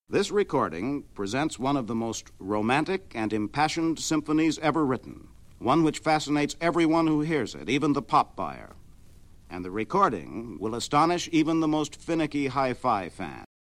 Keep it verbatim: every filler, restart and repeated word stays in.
This recording presents one of the most romantic and impassioned symphonies ever written, one which fascinates everyone who hears it, even the pop buyer. And the recording will astonish even the most finicky hi-fi fan.